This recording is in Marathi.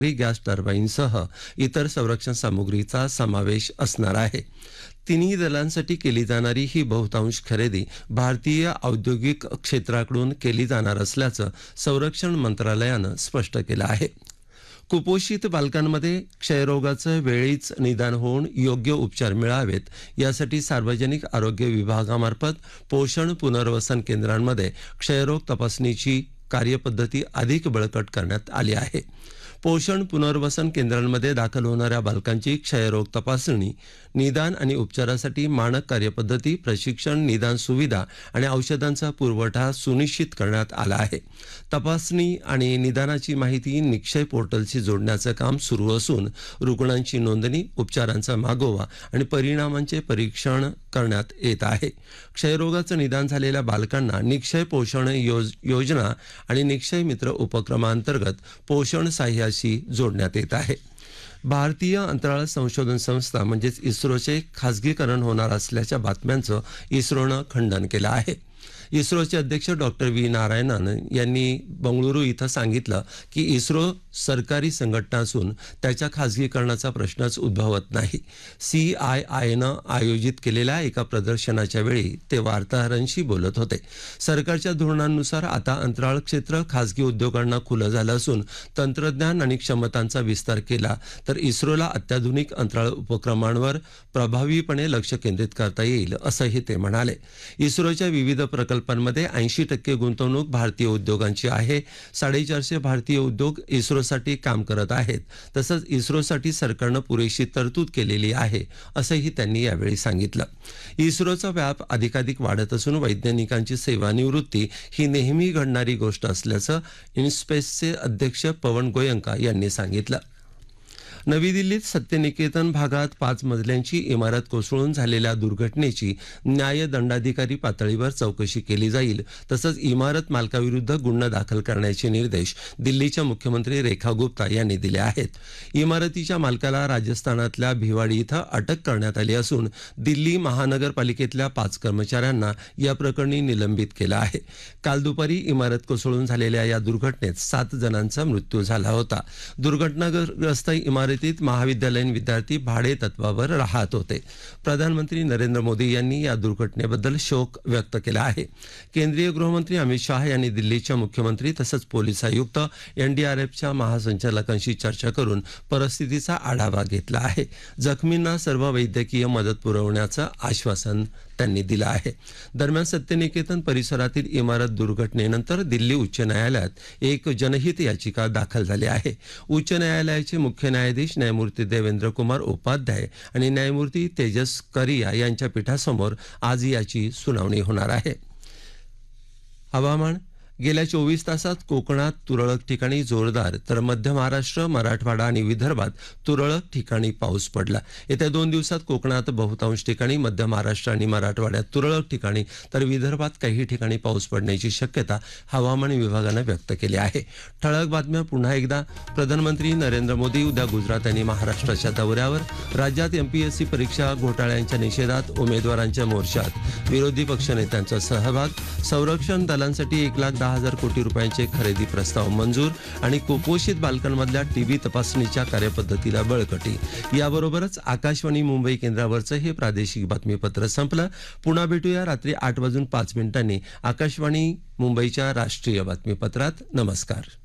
गॅस टर्बाईनसह इतर संरक्षण सामुग्रीचा समावेश असणार आहे. तिन्ही दलांसाठी केली जाणारी ही बहुतांश खरेदी भारतीय औद्योगिक क्षेत्राकडून केली जाणार असल्याचं संरक्षण मंत्रालयानं स्पष्ट केलं आहे. कुपोषित बालकांमध्ये क्षयरोगाचं वेळीच निदान होऊन योग्य उपचार मिळावेत यासाठी सार्वजनिक आरोग्य विभागामार्फत पोषण पुनर्वसन केंद्रांमध्ये क्षयरोग तपासणीची कार्यपद्धती अधिक बळकट करण्यात आली आहे. पोषण पुनर्वसन केंद्रांमध्ये दाखल होणाऱ्या बालकांची क्षयरोग तपासणी, निदान आणि उपचारासाठी मानक कार्यपद्धती, प्रशिक्षण, निदान सुविधा आणि औषधांचा पुरवठा सुनिश्चित करण्यात आला आहे. तपासणी आणि निदानाची माहिती निक्षय पोर्टलशी जोडण्याचं काम सुरू असून रुग्णांची नोंदणी, उपचारांचा मागोवा आणि परिणामांचे परीक्षण करण्यात येत आहे. क्षयरोगाचं निदान झालेल्या बालकांना निक्षय पोषण योजना आणि निक्षय मित्र उपक्रमांतर्गत पोषण सहाय्याशी जोडण्यात येत आहे. भारतीय अंतराळ संशोधन संस्था म्हणजेच इस्रोचे खासगीकरण होणार असल्याच्या बातम्यांचं इस्रोनं खंडन केलं आहे. इस्रोचे अध्यक्ष डॉक्टर व्ही नारायणन यांनी बंगळुरू इथं सांगितलं की इस्रो सरकारी संघटना असून त्याच्या खासगीकरणाचा प्रश्नच उद्भवत नाही. CIIनं आयोजित केलेल्या एका प्रदर्शनाच्या वेळी ते वार्ताहरांशी बोलत होते. सरकारच्या धोरणांनुसार आता अंतराळ क्षेत्र खासगी उद्योगांना खुलं झालं असून तंत्रज्ञान आणि क्षमतांचा विस्तार केला तर इस्रोला अत्याधुनिक अंतराळ उपक्रमांवर प्रभावीपणे लक्ष केंद्रित करता येईल असंही ते म्हणाले. इस्रोच्या विविध प्रकल्पांमध्ये 80% गुंतवणूक भारतीय उद्योगांची आहे. 450 भारतीय उद्योग इस्रोसाठी काम करत आहेत. तसंच इस्रोसाठी सरकारनं पुरेशी तरतूद केलेली आहे असंही त्यांनी यावेळी सांगितलं. इस्रोचा व्याप अधिकाधिक वाढत असून वैज्ञानिकांची सेवानिवृत्ती ही नेहमी घडणारी गोष्ट असल्याचं इन्स्पेसचे अध्यक्ष पवन गोयंका यांनी सांगितलं. नवी दिल्लीत सत्यनिकेतन भागात 5 मजल्यांची इमारत कोसळून झालेल्या दुर्घटनेची न्यायदंडाधिकारी पातळीवर चौकशी केली जाईल. तसंच इमारत मालकाविरुद्ध गुन्हा दाखल करण्याचे निर्देश दिल्लीच्या मुख्यमंत्री रेखा गुप्ता यांनी दिले आहेत. इमारतीच्या मालकाला राजस्थानातल्या भिवाडी इथं अटक करण्यात आली असून दिल्ली महानगरपालिकेतल्या 5 कर्मचाऱ्यांना या प्रकरणी निलंबित केलं आहे. काल दुपारी इमारत कोसळून झालेल्या या दुर्घटनेत 7 जणांचा मृत्यू झाला होता. दुर्घटनाग्रस्त इमारतीत महाविद्यालयीन विद्यार्थी भाडे तत्वावर राहत होते. प्रधानमंत्री नरेंद्र मोदी यांनी या दुर्घटनेबद्दल शोक व्यक्त केला आहे. केंद्रीय गृहमंत्री अमित शाह यांनी दिल्लीच्या मुख्यमंत्री तसंच पोलीस आयुक्त, NDRFच्या महासंचालकांशी चर्चा करून परिस्थितीचा आढावा घेतला आहे. जखमींना सर्व वैद्यकीय मदत पुरवण्याचं आश्वासन त्यांनी दिलं आहे. दरम्यान सत्यनिकेतन परिसरातील इमारत दुर्घटनेनंतर दिल्ली उच्च न्यायालयात एक जनहित याचिका दाखल झाली आहे. उच्च न्यायालयाचे मुख्य न्यायाधीश न्यायमूर्ती देवेंद्र कुमार उपाध्याय आणि न्यायमूर्ती तेजस करिया यांच्या पीठासमोर आज याची सुनावणी होणार आहे. हवामान. गेल्या 24 तासात कोकणात तुरळक ठिकाणी जोरदार तर मध्य महाराष्ट्र, मराठवाडा आणि विदर्भात तुरळक ठिकाणी पाऊस पडला. येत्या 2 दिवसात कोकणात बहुतांश ठिकाणी, मध्य महाराष्ट्र आणि मराठवाड्यात तुरळक ठिकाणी तर विदर्भात काही ठिकाणी पाऊस पडण्याची शक्यता हवामान विभागानं व्यक्त केली आहे. ठळक बातम्या पुन्हा एकदा. प्रधानमंत्री नरेंद्र मोदी उद्या गुजरात आणि महाराष्ट्राच्या दौऱ्यावर. राज्यात MPSC परीक्षा घोटाळ्यांच्या निषेधात उमेदवारांच्या मोर्चात विरोधी पक्षनेत्यांचा सहभाग. संरक्षण दलांसाठी 1,10,000 कोटी रुपयांचे खरेदी प्रस्ताव मंजूर आणि कुपोषित बालकांमधल्या TB तपासणीच्या कार्यपद्धतीला बळकटी. याबरोबरच आकाशवाणी मुंबई केंद्रावरचं हे प्रादेशिक बातमीपत्र संपलं. पुन्हा भेटूया रात्री 8:05 आकाशवाणी मुंबईच्या राष्ट्रीय बातमीपत्रात. नमस्कार.